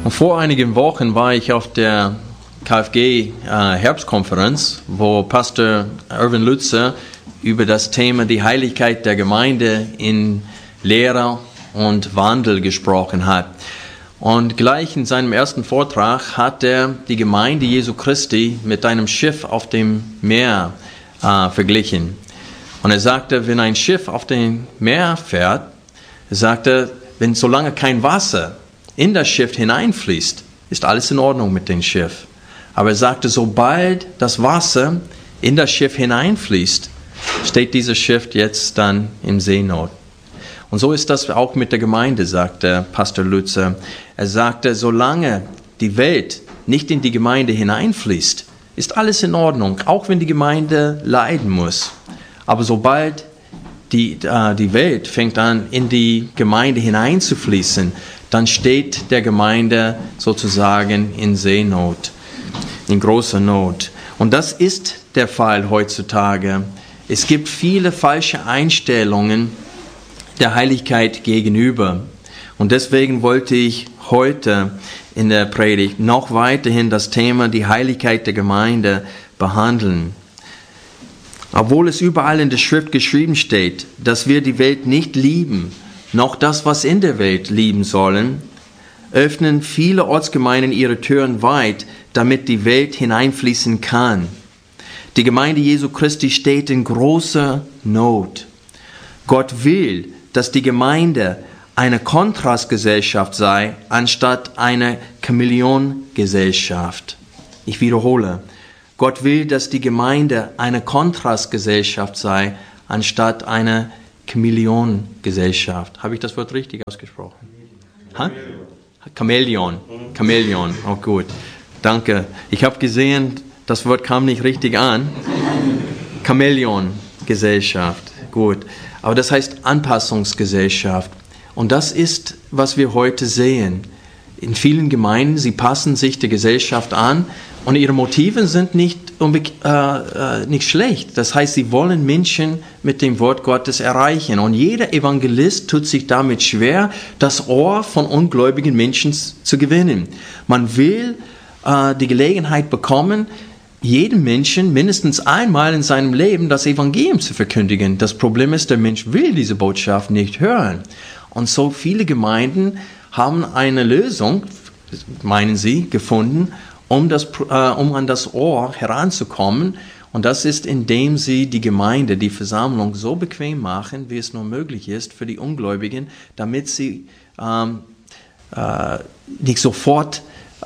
Und vor einigen Wochen war ich auf der KFG Herbstkonferenz, wo Pastor Erwin Lutzer über das Thema die Heiligkeit der Gemeinde in Lehre und Wandel gesprochen hat. Und gleich in seinem ersten Vortrag hat er die Gemeinde Jesu Christi mit einem Schiff auf dem Meer verglichen. Und er sagte, wenn ein Schiff auf dem Meer fährt, wenn solange kein Wasser in das Schiff hineinfließt, ist alles in Ordnung mit dem Schiff. Aber er sagte, sobald das Wasser in das Schiff hineinfließt, steht dieses Schiff jetzt dann in Seenot. Und so ist das auch mit der Gemeinde, sagte Pastor Lutzer. Er sagte, solange die Welt nicht in die Gemeinde hineinfließt, ist alles in Ordnung, auch wenn die Gemeinde leiden muss. Aber sobald die Welt fängt an, in die Gemeinde hineinzufließen, dann steht der Gemeinde sozusagen in Seenot, in großer Not. Und das ist der Fall heutzutage. Es gibt viele falsche Einstellungen der Heiligkeit gegenüber. Und deswegen wollte ich heute in der Predigt noch weiterhin das Thema die Heiligkeit der Gemeinde behandeln. Obwohl es überall in der Schrift geschrieben steht, dass wir die Welt nicht lieben, noch das, was in der Welt lieben sollen, öffnen viele Ortsgemeinden ihre Türen weit, damit die Welt hineinfließen kann. Die Gemeinde Jesu Christi steht in großer Not. Gott will, dass die Gemeinde eine Kontrastgesellschaft sei, anstatt eine Chamäleongesellschaft. Ich wiederhole. Gott will, dass die Gemeinde eine Kontrastgesellschaft sei, anstatt eine Chamäleongesellschaft. Habe ich das Wort richtig ausgesprochen? Chamäleon. Chamäleon. Oh gut. Danke. Ich habe gesehen, das Wort kam nicht richtig an. Chamäleon-Gesellschaft. Gut. Aber das heißt Anpassungsgesellschaft. Und das ist, was wir heute sehen. In vielen Gemeinden, sie passen sich der Gesellschaft an und ihre Motive sind nicht schlecht. Das heißt, sie wollen Menschen mit dem Wort Gottes erreichen. Und jeder Evangelist tut sich damit schwer, das Ohr von ungläubigen Menschen zu gewinnen. Man will die Gelegenheit bekommen, jedem Menschen mindestens einmal in seinem Leben das Evangelium zu verkündigen. Das Problem ist, der Mensch will diese Botschaft nicht hören. Und so viele Gemeinden haben eine Lösung, meinen sie, gefunden, um an das Ohr heranzukommen. Und das ist, indem sie die Gemeinde, die Versammlung so bequem machen, wie es nur möglich ist für die Ungläubigen, damit sie nicht sofort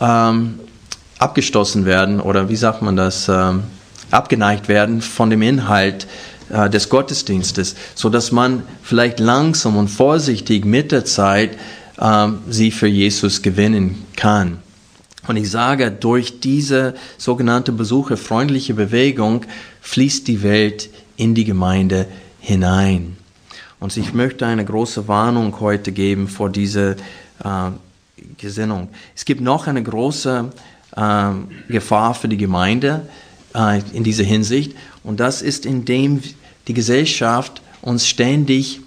abgestoßen werden oder wie sagt man das, abgeneigt werden von dem Inhalt des Gottesdienstes, so dass man vielleicht langsam und vorsichtig mit der Zeit sie für Jesus gewinnen kann. Und ich sage, durch diese sogenannte besucherfreundliche Bewegung fließt die Welt in die Gemeinde hinein. Und ich möchte eine große Warnung heute geben vor dieser Gesinnung. Es gibt noch eine große Gefahr für die Gemeinde in dieser Hinsicht. Und das ist, indem die Gesellschaft uns ständig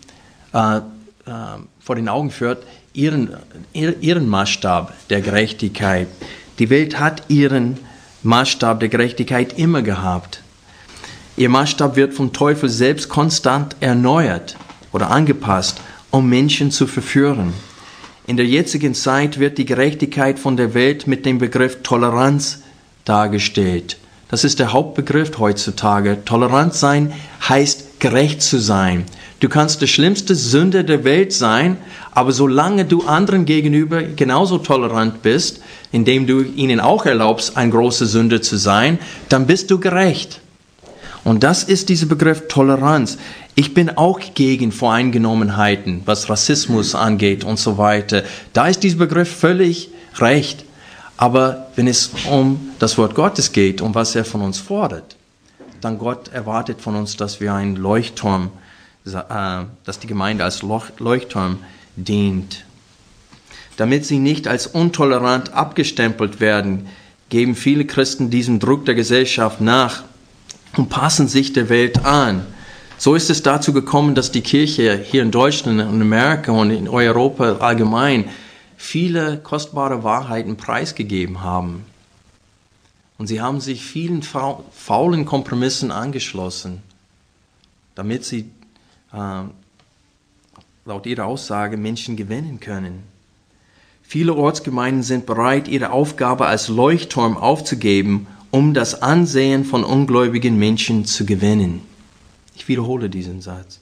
vor den Augen führt, ihren Maßstab der Gerechtigkeit. Die Welt hat ihren Maßstab der Gerechtigkeit immer gehabt. Ihr Maßstab wird vom Teufel selbst konstant erneuert oder angepasst, um Menschen zu verführen. In der jetzigen Zeit wird die Gerechtigkeit von der Welt mit dem Begriff Toleranz dargestellt. Das ist der Hauptbegriff heutzutage. Tolerant sein heißt gerecht zu sein. Du kannst der schlimmste Sünder der Welt sein, aber solange du anderen gegenüber genauso tolerant bist, indem du ihnen auch erlaubst, ein großer Sünder zu sein, dann bist du gerecht. Und das ist dieser Begriff Toleranz. Ich bin auch gegen Voreingenommenheiten, was Rassismus angeht und so weiter. Da ist dieser Begriff völlig recht. Aber wenn es um das Wort Gottes geht, um was er von uns fordert, dann Gott erwartet von uns, dass wir ein Leuchtturm, dass die Gemeinde als Leuchtturm dient. Damit sie nicht als untolerant abgestempelt werden, geben viele Christen diesem Druck der Gesellschaft nach und passen sich der Welt an. So ist es dazu gekommen, dass die Kirche hier in Deutschland und Amerika und in Europa allgemein viele kostbare Wahrheiten preisgegeben haben. Und sie haben sich vielen faulen Kompromissen angeschlossen, damit sie laut ihrer Aussage Menschen gewinnen können. Viele Ortsgemeinden sind bereit, ihre Aufgabe als Leuchtturm aufzugeben, um das Ansehen von ungläubigen Menschen zu gewinnen. Ich wiederhole diesen Satz.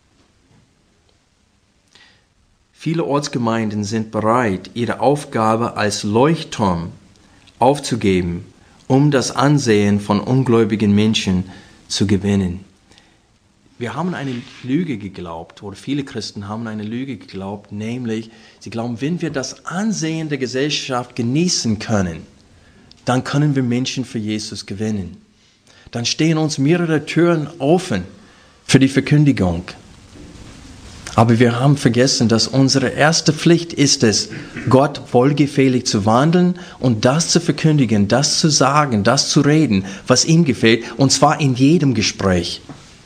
Viele Ortsgemeinden sind bereit, ihre Aufgabe als Leuchtturm aufzugeben, um das Ansehen von ungläubigen Menschen zu gewinnen. Wir haben eine Lüge geglaubt, oder viele Christen haben eine Lüge geglaubt, nämlich, sie glauben, wenn wir das Ansehen der Gesellschaft genießen können, dann können wir Menschen für Jesus gewinnen. Dann stehen uns mehrere Türen offen für die Verkündigung. Aber wir haben vergessen, dass unsere erste Pflicht ist es, Gott wohlgefällig zu wandeln und das zu verkündigen, das zu sagen, das zu reden, was ihm gefällt, und zwar in jedem Gespräch.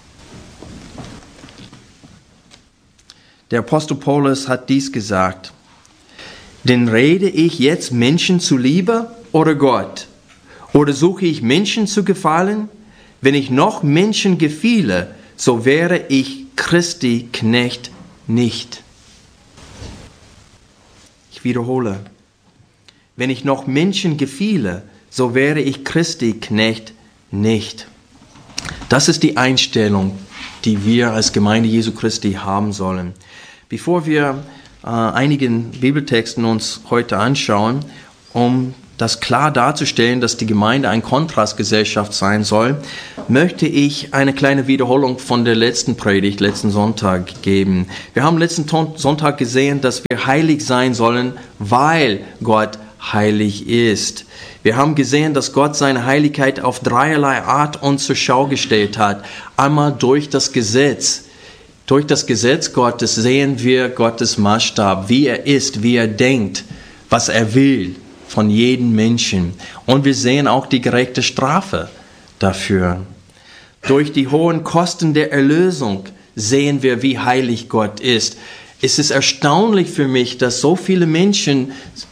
Der Apostel Paulus hat dies gesagt: Denn rede ich jetzt Menschen zuliebe oder Gott? Oder suche ich Menschen zu gefallen? Wenn ich noch Menschen gefiele, so wäre ich Christi Knecht nicht. Ich wiederhole. Wenn ich noch Menschen gefiele, so wäre ich Christi Knecht nicht. Das ist die Einstellung, die wir als Gemeinde Jesu Christi haben sollen. Bevor wir einigen Bibeltexten uns heute anschauen, um das klar darzustellen, dass die Gemeinde eine Kontrastgesellschaft sein soll, möchte ich eine kleine Wiederholung von der letzten Predigt, letzten Sonntag geben. Wir haben letzten Sonntag gesehen, dass wir heilig sein sollen, weil Gott heilig ist. Wir haben gesehen, dass Gott seine Heiligkeit auf dreierlei Art uns zur Schau gestellt hat. Einmal durch das Gesetz. Durch das Gesetz Gottes sehen wir Gottes Maßstab, wie er ist, wie er denkt, was er will von jedem Menschen. Und wir sehen auch die gerechte Strafe dafür. Durch die hohen Kosten der Erlösung sehen wir, wie heilig Gott ist. Es ist erstaunlich für mich, dass so viele Menschen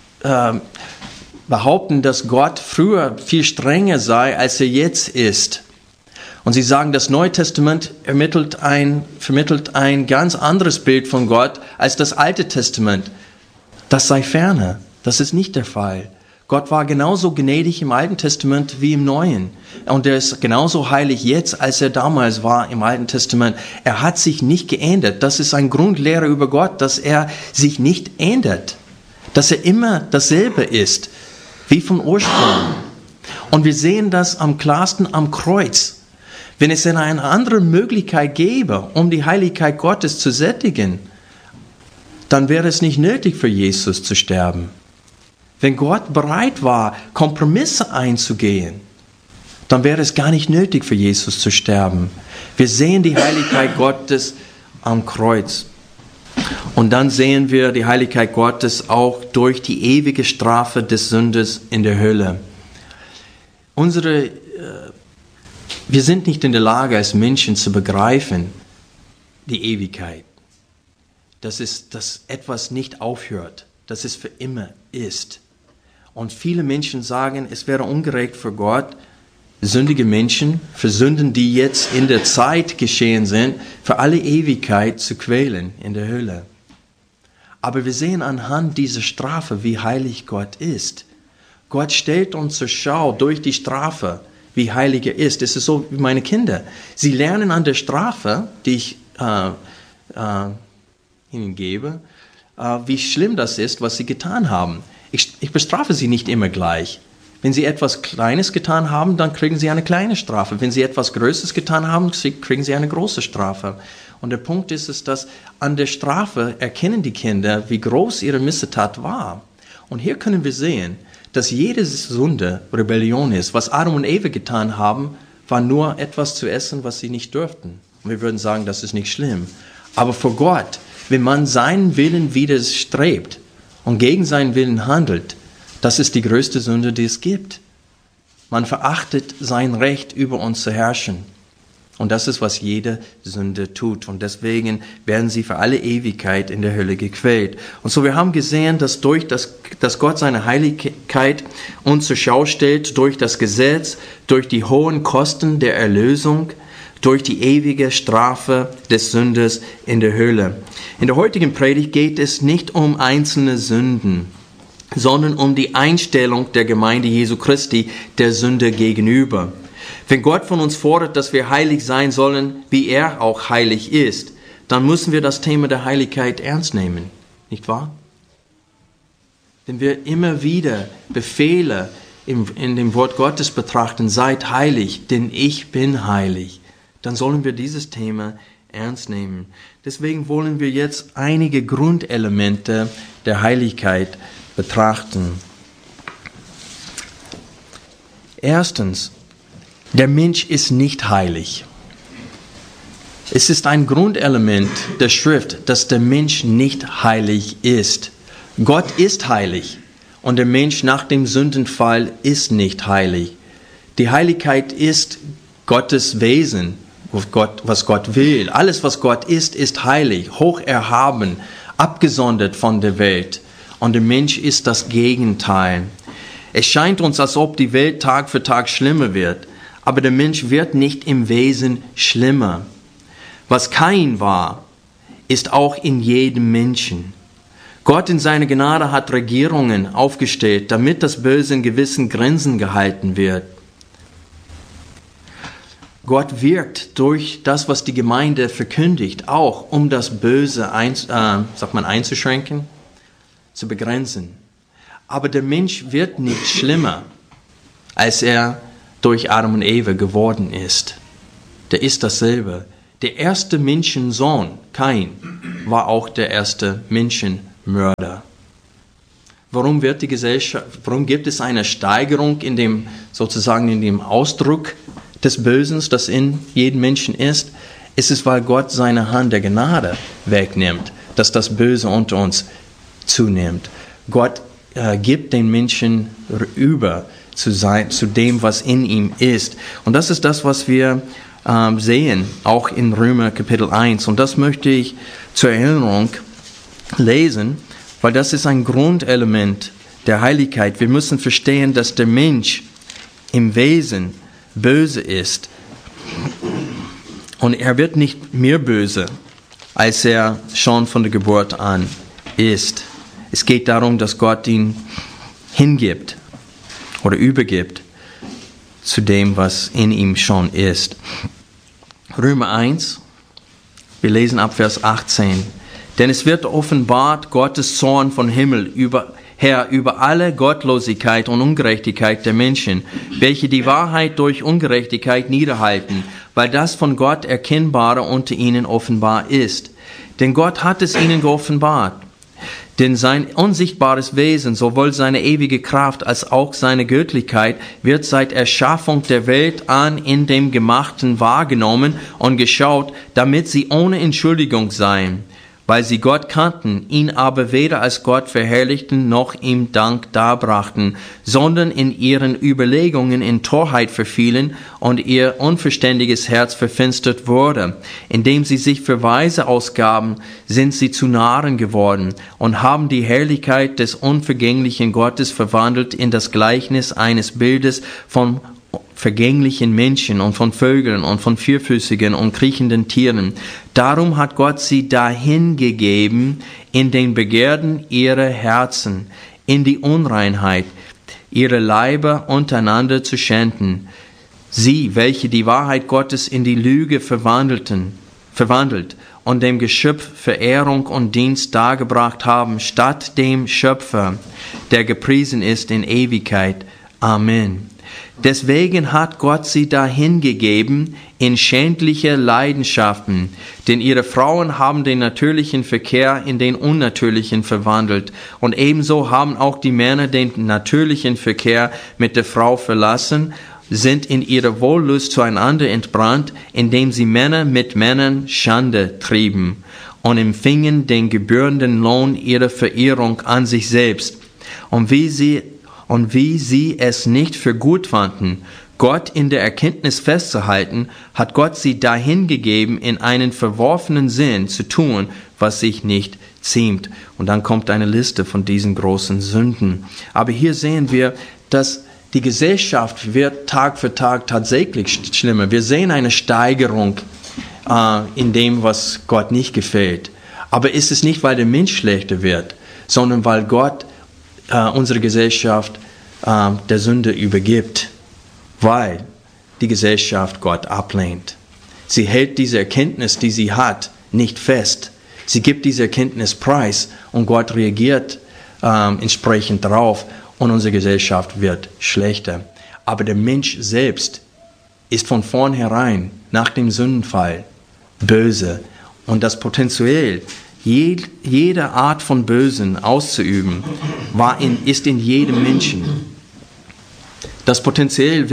behaupten, dass Gott früher viel strenger sei, als er jetzt ist. Und sie sagen, das Neue Testament vermittelt ein ganz anderes Bild von Gott als das Alte Testament. Das sei ferne. Das ist nicht der Fall. Gott war genauso gnädig im Alten Testament wie im Neuen. Und er ist genauso heilig jetzt, als er damals war im Alten Testament. Er hat sich nicht geändert. Das ist eine Grundlehre über Gott, dass er sich nicht ändert. Dass er immer dasselbe ist, wie vom Ursprung. Und wir sehen das am klarsten am Kreuz. Wenn es eine andere Möglichkeit gäbe, um die Heiligkeit Gottes zu sättigen, dann wäre es nicht nötig für Jesus zu sterben. Wenn Gott bereit war, Kompromisse einzugehen, dann wäre es gar nicht nötig für Jesus zu sterben. Wir sehen die Heiligkeit Gottes am Kreuz. Und dann sehen wir die Heiligkeit Gottes auch durch die ewige Strafe des Sünders in der Hölle. Wir sind nicht in der Lage, als Menschen zu begreifen, die Ewigkeit. Dass etwas nicht aufhört, dass es für immer ist. Und viele Menschen sagen, es wäre ungerecht für Gott, sündige Menschen, für Sünden, die jetzt in der Zeit geschehen sind, für alle Ewigkeit zu quälen in der Hölle. Aber wir sehen anhand dieser Strafe, wie heilig Gott ist. Gott stellt uns zur Schau durch die Strafe, wie heilig er ist. Es ist so wie meine Kinder. Sie lernen an der Strafe, die ich ihnen gebe, wie schlimm das ist, was sie getan haben. Ich bestrafe sie nicht immer gleich. Wenn sie etwas Kleines getan haben, dann kriegen sie eine kleine Strafe. Wenn sie etwas Größeres getan haben, kriegen sie eine große Strafe. Und der Punkt ist, dass an der Strafe erkennen die Kinder, wie groß ihre Missetat war. Und hier können wir sehen, dass jede Sünde Rebellion ist. Was Adam und Eva getan haben, war nur etwas zu essen, was sie nicht durften. Und wir würden sagen, das ist nicht schlimm. Aber vor Gott, wenn man seinen Willen widerstrebt und gegen seinen Willen handelt, das ist die größte Sünde, die es gibt. Man verachtet sein Recht, über uns zu herrschen. Und das ist, was jede Sünde tut. Und deswegen werden sie für alle Ewigkeit in der Hölle gequält. Und so, wir haben gesehen, dass dass Gott seine Heiligkeit uns zur Schau stellt, durch das Gesetz, durch die hohen Kosten der Erlösung, durch die ewige Strafe des Sünders in der Hölle. In der heutigen Predigt geht es nicht um einzelne Sünden, sondern um die Einstellung der Gemeinde Jesu Christi der Sünde gegenüber. Wenn Gott von uns fordert, dass wir heilig sein sollen, wie er auch heilig ist, dann müssen wir das Thema der Heiligkeit ernst nehmen, nicht wahr? Wenn wir immer wieder Befehle in dem Wort Gottes betrachten, seid heilig, denn ich bin heilig, dann sollen wir dieses Thema ernst nehmen. Deswegen wollen wir jetzt einige Grundelemente der Heiligkeit betrachten. Erstens, der Mensch ist nicht heilig. Es ist ein Grundelement der Schrift, dass der Mensch nicht heilig ist. Gott ist heilig und der Mensch nach dem Sündenfall ist nicht heilig. Die Heiligkeit ist Gottes Wesen, was Gott will. Alles, was Gott ist heilig, hoch erhaben, abgesondert von der Welt. Und der Mensch ist das Gegenteil. Es scheint uns, als ob die Welt Tag für Tag schlimmer wird. Aber der Mensch wird nicht im Wesen schlimmer. Was Kain war, ist auch in jedem Menschen. Gott in seiner Gnade hat Regierungen aufgestellt, damit das Böse in gewissen Grenzen gehalten wird. Gott wirkt durch das, was die Gemeinde verkündigt, auch um das Böse einzuschränken, zu begrenzen. Aber der Mensch wird nicht schlimmer, als er durch Adam und Eva geworden ist. Der ist dasselbe. Der erste Menschensohn, Kain, war auch der erste Menschenmörder. Warum gibt es eine Steigerung in dem Ausdruck des Bösen, das in jedem Menschen ist? Es ist, weil Gott seine Hand der Gnade wegnimmt, dass das Böse unter uns zunimmt. Gott gibt den Menschen über zu dem, was in ihm ist. Und das ist das, was wir sehen, auch in Römer Kapitel 1. Und das möchte ich zur Erinnerung lesen, weil das ist ein Grundelement der Heiligkeit. Wir müssen verstehen, dass der Mensch im Wesen böse ist. Und er wird nicht mehr böse, als er schon von der Geburt an ist. Es geht darum, dass Gott ihn hingibt oder übergibt zu dem, was in ihm schon ist. Römer 1, wir lesen ab Vers 18. Denn es wird offenbart Gottes Zorn von Himmel her über alle Gottlosigkeit und Ungerechtigkeit der Menschen, welche die Wahrheit durch Ungerechtigkeit niederhalten, weil das von Gott Erkennbare unter ihnen offenbar ist. Denn Gott hat es ihnen geoffenbart. Denn sein unsichtbares Wesen, sowohl seine ewige Kraft als auch seine Göttlichkeit, wird seit Erschaffung der Welt an in dem Gemachten wahrgenommen und geschaut, damit sie ohne Entschuldigung seien, weil sie Gott kannten, ihn aber weder als Gott verherrlichten noch ihm Dank darbrachten, sondern in ihren Überlegungen in Torheit verfielen und ihr unverständiges Herz verfinstert wurde. Indem sie sich für Weise ausgaben, sind sie zu Narren geworden und haben die Herrlichkeit des unvergänglichen Gottes verwandelt in das Gleichnis eines Bildes von vergänglichen Menschen und von Vögeln und von vierfüßigen und kriechenden Tieren. Darum hat Gott sie dahingegeben in den Begierden ihrer Herzen, in die Unreinheit, ihre Leiber untereinander zu schänden. Sie, welche die Wahrheit Gottes in die Lüge verwandelt und dem Geschöpf Verehrung und Dienst dargebracht haben, statt dem Schöpfer, der gepriesen ist in Ewigkeit. Amen. Deswegen hat Gott sie dahingegeben in schändliche Leidenschaften, denn ihre Frauen haben den natürlichen Verkehr in den unnatürlichen verwandelt, und ebenso haben auch die Männer den natürlichen Verkehr mit der Frau verlassen, sind in ihrer Wollust zueinander entbrannt, indem sie Männer mit Männern Schande trieben und empfingen den gebührenden Lohn ihrer Verehrung an sich selbst. Und wie sie es nicht für gut fanden, Gott in der Erkenntnis festzuhalten, hat Gott sie dahingegeben, in einen verworfenen Sinn zu tun, was sich nicht ziemt. Und dann kommt eine Liste von diesen großen Sünden. Aber hier sehen wir, dass die Gesellschaft wird Tag für Tag tatsächlich schlimmer. Wir sehen eine Steigerung in dem, was Gott nicht gefällt. Aber ist es nicht, weil der Mensch schlechter wird, sondern weil Gott unsere Gesellschaft der Sünde übergibt, weil die Gesellschaft Gott ablehnt. Sie hält diese Erkenntnis, die sie hat, nicht fest. Sie gibt diese Erkenntnis preis und Gott reagiert entsprechend darauf und unsere Gesellschaft wird schlechter. Aber der Mensch selbst ist von vornherein nach dem Sündenfall böse und das Potenzial, jede Art von Bösen auszuüben, ist in jedem Menschen. Das Potenzial,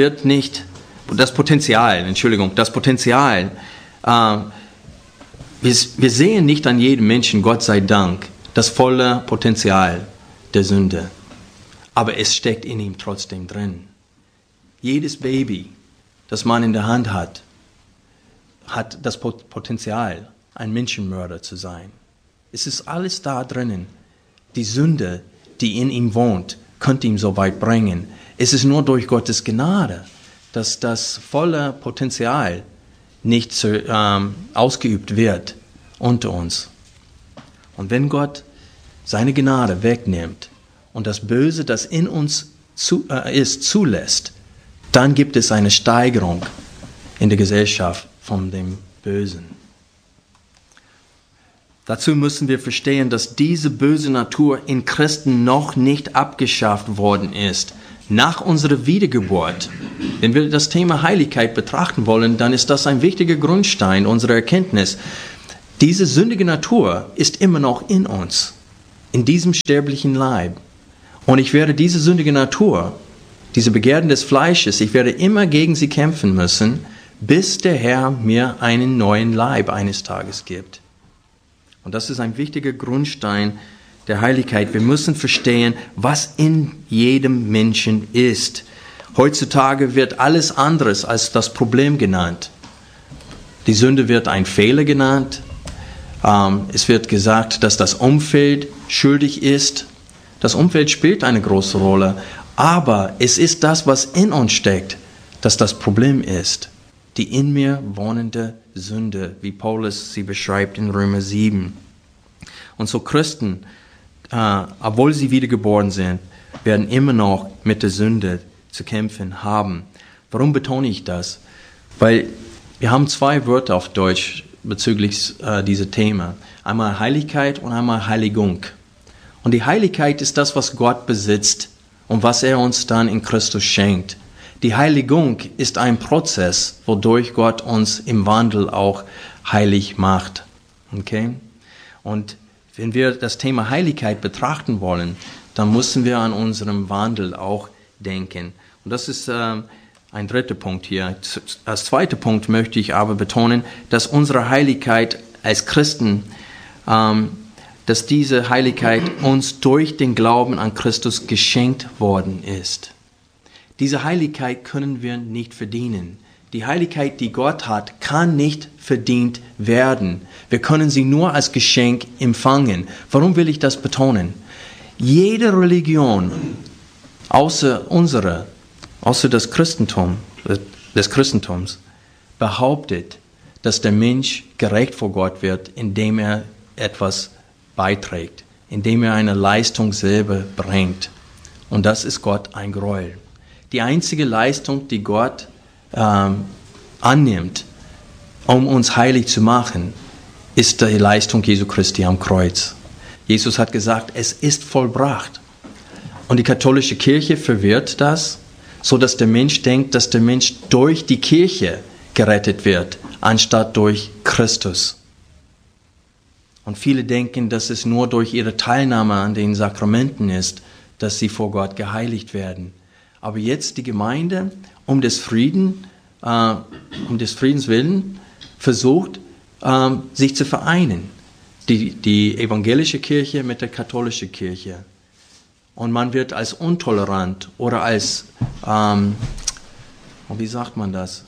wir sehen nicht an jedem Menschen, Gott sei Dank, das volle Potenzial der Sünde. Aber es steckt in ihm trotzdem drin. Jedes Baby, das man in der Hand hat das Potenzial, ein Menschenmörder zu sein. Es ist alles da drinnen. Die Sünde, die in ihm wohnt, könnte ihn so weit bringen. Es ist nur durch Gottes Gnade, dass das volle Potenzial nicht ausgeübt wird unter uns. Und wenn Gott seine Gnade wegnimmt und das Böse, das in uns zulässt, dann gibt es eine Steigerung in der Gesellschaft von dem Bösen. Dazu müssen wir verstehen, dass diese böse Natur in Christen noch nicht abgeschafft worden ist. Nach unserer Wiedergeburt, wenn wir das Thema Heiligkeit betrachten wollen, dann ist das ein wichtiger Grundstein unserer Erkenntnis. Diese sündige Natur ist immer noch in uns, in diesem sterblichen Leib. Und ich werde diese sündige Natur, diese Begierden des Fleisches, ich werde immer gegen sie kämpfen müssen, bis der Herr mir einen neuen Leib eines Tages gibt. Und das ist ein wichtiger Grundstein der Heiligkeit. Wir müssen verstehen, was in jedem Menschen ist. Heutzutage wird alles anderes als das Problem genannt. Die Sünde wird ein Fehler genannt. Es wird gesagt, dass das Umfeld schuldig ist. Das Umfeld spielt eine große Rolle. Aber es ist das, was in uns steckt, das das Problem ist. Die in mir wohnende Sünde, wie Paulus sie beschreibt in Römer 7. Und so Christen, obwohl sie wiedergeboren sind, werden immer noch mit der Sünde zu kämpfen haben. Warum betone ich das? Weil wir haben zwei Wörter auf Deutsch bezüglich dieser Thema. Einmal Heiligkeit und einmal Heiligung. Und die Heiligkeit ist das, was Gott besitzt und was er uns dann in Christus schenkt. Die Heiligung ist ein Prozess, wodurch Gott uns im Wandel auch heilig macht. Okay? Und wenn wir das Thema Heiligkeit betrachten wollen, dann müssen wir an unserem Wandel auch denken. Und das ist ein dritter Punkt hier. Als zweiter Punkt möchte ich aber betonen, dass unsere Heiligkeit als Christen, dass diese Heiligkeit uns durch den Glauben an Christus geschenkt worden ist. Diese Heiligkeit können wir nicht verdienen. Die Heiligkeit, die Gott hat, kann nicht verdient werden. Wir können sie nur als Geschenk empfangen. Warum will ich das betonen? Jede Religion, außer des Christentums, behauptet, dass der Mensch gerecht vor Gott wird, indem er etwas beiträgt, indem er eine Leistung selber bringt. Und das ist Gott ein Gräuel. Die einzige Leistung, die Gott annimmt, um uns heilig zu machen, ist die Leistung Jesu Christi am Kreuz. Jesus hat gesagt, es ist vollbracht. Und die katholische Kirche verwirrt das, so dass der Mensch denkt, dass der Mensch durch die Kirche gerettet wird, anstatt durch Christus. Und viele denken, dass es nur durch ihre Teilnahme an den Sakramenten ist, dass sie vor Gott geheiligt werden. Aber jetzt die Gemeinde um des Friedens willen versucht, sich zu vereinen. Die evangelische Kirche mit der katholischen Kirche. Und man wird als intolerant oder als, Und wie sagt man das?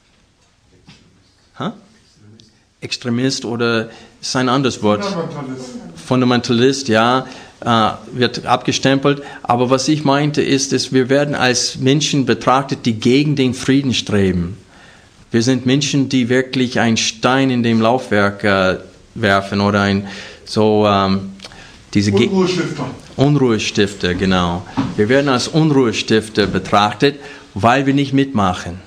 Extremist oder ist ein anderes Wort? Fundamentalist, ja, wird abgestempelt. Aber was ich meinte ist, wir werden als Menschen betrachtet, die gegen den Frieden streben. Wir sind Menschen, die wirklich einen Stein in dem Laufwerk werfen oder diese Unruhestifter, genau. Wir werden als Unruhestifter betrachtet, weil wir nicht mitmachen.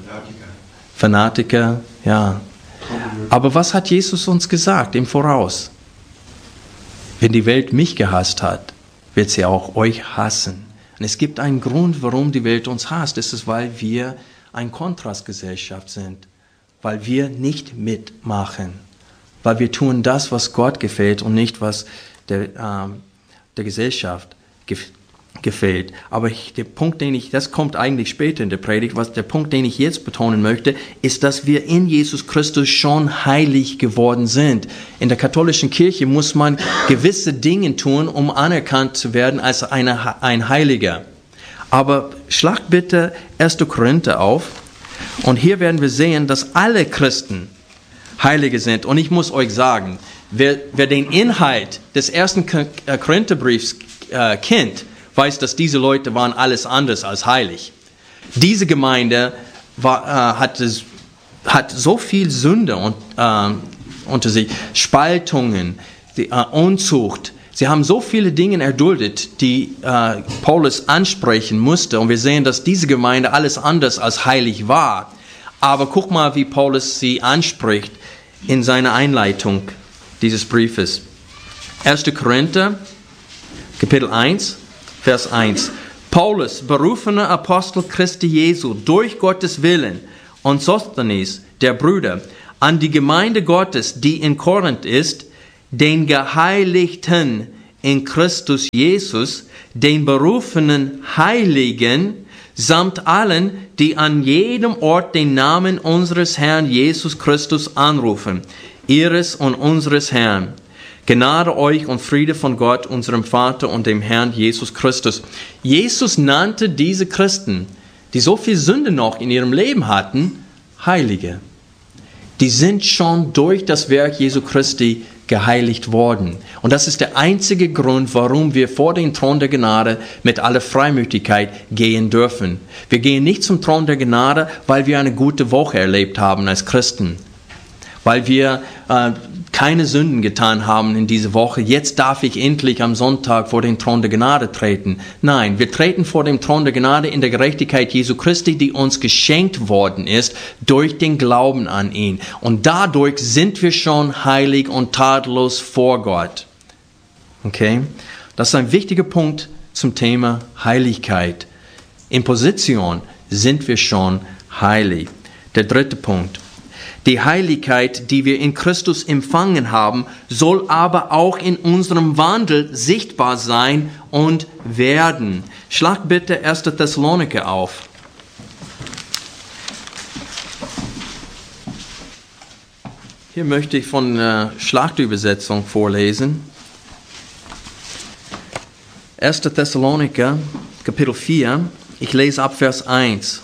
Fanatiker, ja. Aber was hat Jesus uns gesagt im Voraus? Wenn die Welt mich gehasst hat, wird sie auch euch hassen. Und es gibt einen Grund, warum die Welt uns hasst. Das ist, weil wir eine Kontrastgesellschaft sind. Weil wir nicht mitmachen. Weil wir tun das, was Gott gefällt und nicht, was der Gesellschaft gefällt. Aber der Punkt, das kommt eigentlich später in der Predigt, der Punkt, den ich jetzt betonen möchte, ist, dass wir in Jesus Christus schon heilig geworden sind. In der katholischen Kirche muss man gewisse Dinge tun, um anerkannt zu werden als ein Heiliger. Aber schlagt bitte 1. Korinther auf und hier werden wir sehen, dass alle Christen Heilige sind. Und ich muss euch sagen, wer den Inhalt des 1. Korintherbriefs kennt, weiß, dass diese Leute waren alles anders als heilig. Diese Gemeinde hat so viel Sünde unter sich, Spaltungen, Unzucht. Sie haben so viele Dinge erduldet, die Paulus ansprechen musste. Und wir sehen, dass diese Gemeinde alles anders als heilig war. Aber guck mal, wie Paulus sie anspricht in seiner Einleitung dieses Briefes. 1. Korinther, Kapitel 1, Vers 1. Paulus, berufener Apostel Christi Jesu, durch Gottes Willen, und Sosthenes, der Brüder, an die Gemeinde Gottes, die in Korinth ist, den Geheiligten in Christus Jesus, den berufenen Heiligen, samt allen, die an jedem Ort den Namen unseres Herrn Jesus Christus anrufen, ihres und unseres Herrn. Gnade euch und Friede von Gott, unserem Vater und dem Herrn Jesus Christus. Jesus nannte diese Christen, die so viel Sünde noch in ihrem Leben hatten, Heilige. Die sind schon durch das Werk Jesu Christi geheiligt worden. Und das ist der einzige Grund, warum wir vor den Thron der Gnade mit aller Freimütigkeit gehen dürfen. Wir gehen nicht zum Thron der Gnade, weil wir eine gute Woche erlebt haben als Christen. Weil wir keine Sünden getan haben in dieser Woche. Jetzt darf ich endlich am Sonntag vor den Thron der Gnade treten. Nein, wir treten vor dem Thron der Gnade in der Gerechtigkeit Jesu Christi, die uns geschenkt worden ist durch den Glauben an ihn. Und dadurch sind wir schon heilig und tadellos vor Gott. Okay? Das ist ein wichtiger Punkt zum Thema Heiligkeit. In Position sind wir schon heilig. Der dritte Punkt. Die Heiligkeit, die wir in Christus empfangen haben, soll aber auch in unserem Wandel sichtbar sein und werden. Schlag bitte 1. Thessaloniker auf. Hier möchte ich von der Schlachtübersetzung vorlesen. 1. Thessaloniker, Kapitel 4, ich lese ab Vers 1.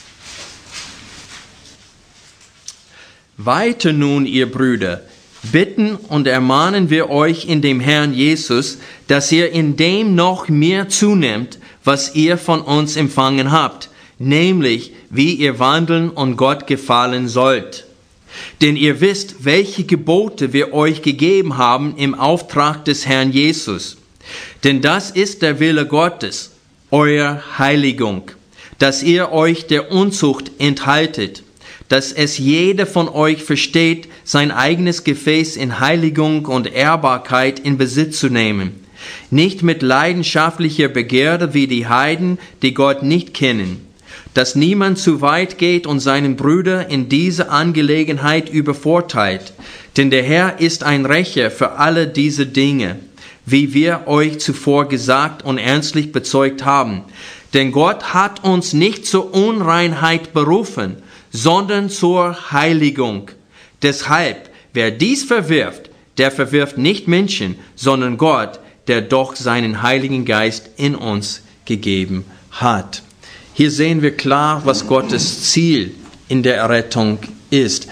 Weiter nun, ihr Brüder, bitten und ermahnen wir euch in dem Herrn Jesus, dass ihr in dem noch mehr zunehmt, was ihr von uns empfangen habt, nämlich wie ihr wandeln und Gott gefallen sollt. Denn ihr wisst, welche Gebote wir euch gegeben haben im Auftrag des Herrn Jesus. Denn das ist der Wille Gottes, euer Heiligung, dass ihr euch der Unzucht enthaltet, dass es jeder von euch versteht, sein eigenes Gefäß in Heiligung und Ehrbarkeit in Besitz zu nehmen, nicht mit leidenschaftlicher Begierde wie die Heiden, die Gott nicht kennen, dass niemand zu weit geht und seinen Bruder in dieser Angelegenheit übervorteilt, denn der Herr ist ein Rächer für alle diese Dinge, wie wir euch zuvor gesagt und ernstlich bezeugt haben. Denn Gott hat uns nicht zur Unreinheit berufen, sondern zur Heiligung. Deshalb, wer dies verwirft, der verwirft nicht Menschen, sondern Gott, der doch seinen Heiligen Geist in uns gegeben hat. Hier sehen wir klar, was Gottes Ziel in der Errettung ist.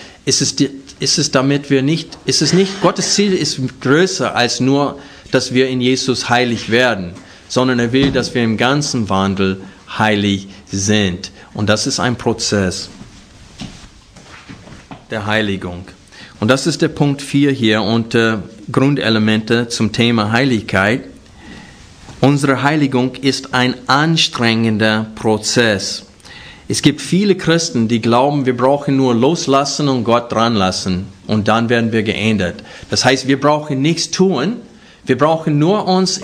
Gottes Ziel ist größer als nur, dass wir in Jesus heilig werden, sondern er will, dass wir im ganzen Wandel heilig sind. Und das ist ein Prozess der Heiligung. Und das ist der Punkt 4 hier unter Grundelemente zum Thema Heiligkeit. Unsere Heiligung ist ein anstrengender Prozess. Es gibt viele Christen, die glauben, wir brauchen nur loslassen und Gott dran lassen und dann werden wir geändert. Das heißt, wir brauchen nichts tun, wir brauchen nur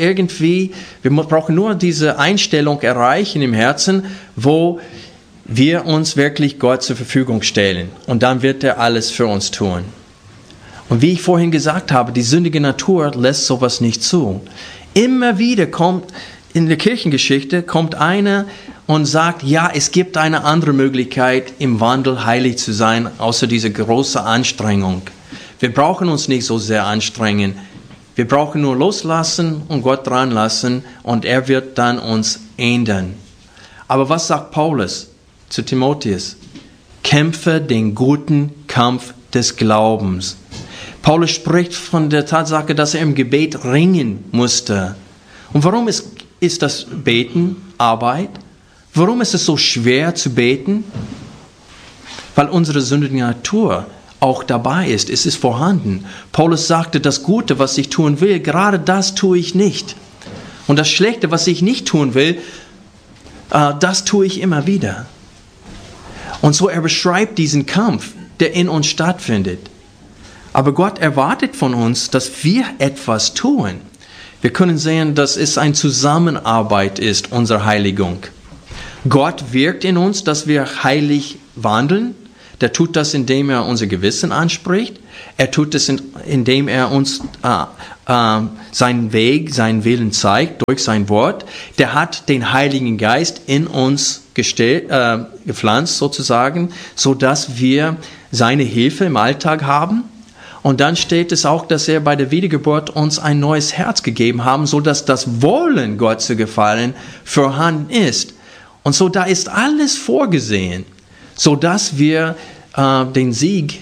diese Einstellung erreichen im Herzen, wo wir uns wirklich Gott zur Verfügung stellen und dann wird er alles für uns tun. Und wie ich vorhin gesagt habe, die sündige Natur lässt sowas nicht zu. Immer wieder kommt in der Kirchengeschichte einer und sagt, ja, es gibt eine andere Möglichkeit, im Wandel heilig zu sein, außer diese große Anstrengung. Wir brauchen uns nicht so sehr anstrengen. Wir brauchen nur loslassen und Gott dran lassen und er wird dann uns ändern. Aber was sagt Paulus zu Timotheus? Kämpfe den guten Kampf des Glaubens. Paulus spricht von der Tatsache, dass er im Gebet ringen musste. Und warum ist das Beten Arbeit? Warum ist es so schwer zu beten? Weil unsere sündige Natur auch dabei ist. Es ist vorhanden. Paulus sagte, das Gute, was ich tun will, gerade das tue ich nicht. Und das Schlechte, was ich nicht tun will, das tue ich immer wieder. Und so er beschreibt diesen Kampf, der in uns stattfindet. Aber Gott erwartet von uns, dass wir etwas tun. Wir können sehen, dass es eine Zusammenarbeit ist, unsere Heiligung. Gott wirkt in uns, dass wir heilig wandeln. Der tut das, indem er unser Gewissen anspricht. Er tut es, indem er uns seinen Weg, seinen Willen zeigt durch sein Wort. Der hat den Heiligen Geist in uns gepflanzt sozusagen, sodass wir seine Hilfe im Alltag haben. Und dann steht es auch, dass er bei der Wiedergeburt uns ein neues Herz gegeben haben, sodass das Wollen, Gott zu gefallen, vorhanden ist. Und so da ist alles vorgesehen, sodass wir den Sieg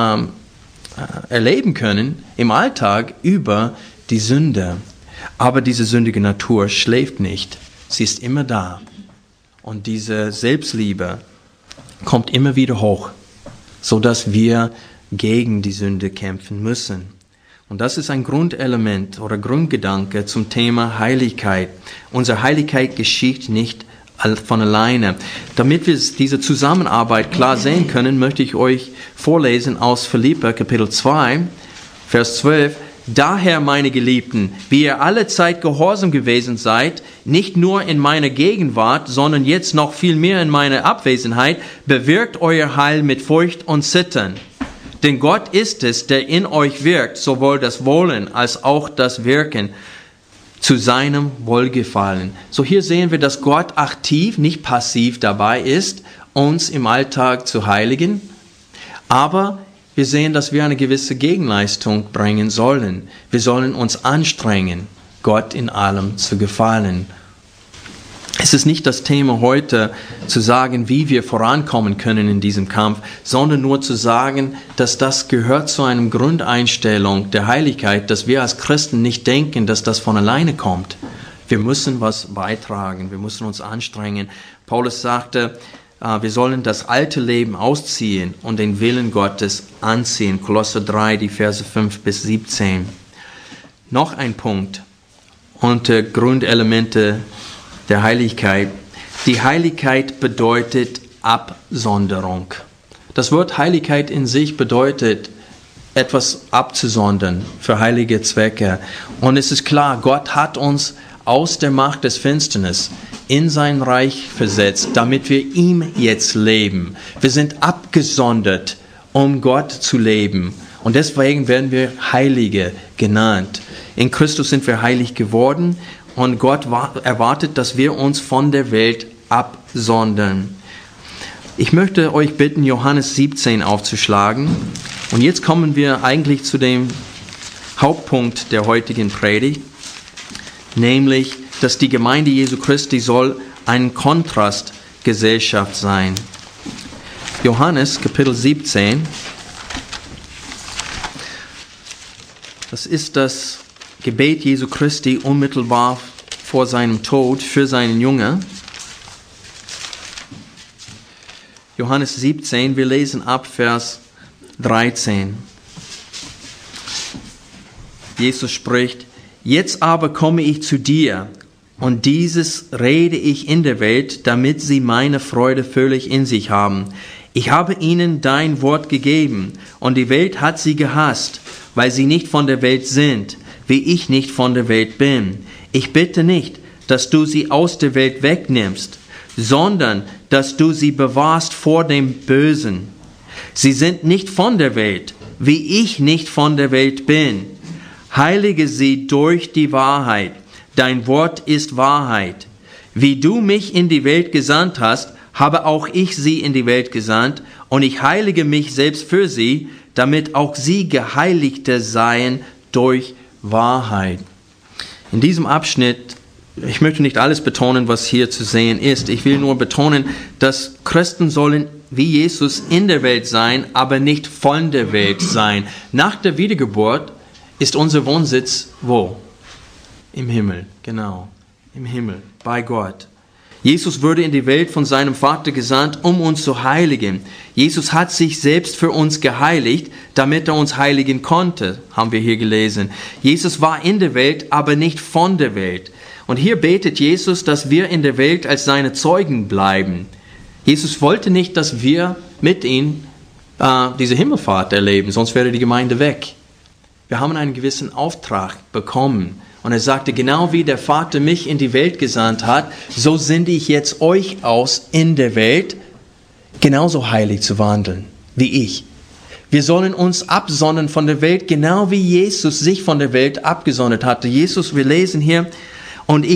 erleben können im Alltag über die Sünde. Aber diese sündige Natur schläft nicht. Sie ist immer da. Und diese Selbstliebe kommt immer wieder hoch, sodass wir gegen die Sünde kämpfen müssen. Und das ist ein Grundelement oder Grundgedanke zum Thema Heiligkeit. Unsere Heiligkeit geschieht nicht von alleine. Damit wir diese Zusammenarbeit klar sehen können, möchte ich euch vorlesen aus Philipper Kapitel 2, Vers 12. Daher, meine Geliebten, wie ihr alle Zeit gehorsam gewesen seid, nicht nur in meiner Gegenwart, sondern jetzt noch viel mehr in meiner Abwesenheit, bewirkt euer Heil mit Furcht und Zittern. Denn Gott ist es, der in euch wirkt, sowohl das Wollen als auch das Wirken zu seinem Wohlgefallen. So hier sehen wir, dass Gott aktiv, nicht passiv dabei ist, uns im Alltag zu heiligen. Aber wir sehen, dass wir eine gewisse Gegenleistung bringen sollen. Wir sollen uns anstrengen, Gott in allem zu gefallen. Es ist nicht das Thema heute, zu sagen, wie wir vorankommen können in diesem Kampf, sondern nur zu sagen, dass das gehört zu einer Grundeinstellung der Heiligkeit, dass wir als Christen nicht denken, dass das von alleine kommt. Wir müssen was beitragen, wir müssen uns anstrengen. Paulus sagte, wir sollen das alte Leben ausziehen und den Willen Gottes anziehen. Kolosser 3, die Verse 5 bis 17. Noch ein Punkt unter Grundelemente der Heiligkeit. Die Heiligkeit bedeutet Absonderung. Das Wort Heiligkeit in sich bedeutet, etwas abzusondern für heilige Zwecke. Und es ist klar, Gott hat uns aus der Macht des Finsternis in sein Reich versetzt, damit wir ihm jetzt leben. Wir sind abgesondert, um Gott zu leben. Und deswegen werden wir Heilige genannt. In Christus sind wir heilig geworden. Und Gott erwartet, dass wir uns von der Welt absondern. Ich möchte euch bitten, Johannes 17 aufzuschlagen. Und jetzt kommen wir eigentlich zu dem Hauptpunkt der heutigen Predigt, nämlich, dass die Gemeinde Jesu Christi soll einen Kontrast Gesellschaft sein. Johannes Kapitel 17. Das ist das Gebet Jesu Christi unmittelbar vor seinem Tod für seinen Jünger. Johannes 17, wir lesen ab Vers 13. Jesus spricht: Jetzt aber komme ich zu dir, und dieses rede ich in der Welt, damit sie meine Freude völlig in sich haben. Ich habe ihnen dein Wort gegeben, und die Welt hat sie gehasst, weil sie nicht von der Welt sind, wie ich nicht von der Welt bin. Ich bitte nicht, dass du sie aus der Welt wegnimmst, sondern dass du sie bewahrst vor dem Bösen. Sie sind nicht von der Welt, wie ich nicht von der Welt bin. Heilige sie durch die Wahrheit. Dein Wort ist Wahrheit. Wie du mich in die Welt gesandt hast, habe auch ich sie in die Welt gesandt, und ich heilige mich selbst für sie, damit auch sie Geheiligte seien durch Wahrheit. In diesem Abschnitt, ich möchte nicht alles betonen, was hier zu sehen ist. Ich will nur betonen, dass Christen sollen wie Jesus in der Welt sein, aber nicht von der Welt sein. Nach der Wiedergeburt ist unser Wohnsitz wo? Im Himmel, genau, im Himmel, bei Gott. Jesus wurde in die Welt von seinem Vater gesandt, um uns zu heiligen. Jesus hat sich selbst für uns geheiligt, damit er uns heiligen konnte, haben wir hier gelesen. Jesus war in der Welt, aber nicht von der Welt. Und hier betet Jesus, dass wir in der Welt als seine Zeugen bleiben. Jesus wollte nicht, dass wir mit ihm diese Himmelfahrt erleben, sonst wäre die Gemeinde weg. Wir haben einen gewissen Auftrag bekommen. Und er sagte, genau wie der Vater mich in die Welt gesandt hat, so sende ich jetzt euch aus in der Welt, genauso heilig zu wandeln wie ich. Wir sollen uns absondern von der Welt, genau wie Jesus sich von der Welt abgesondert hatte. Jesus, wir lesen hier, und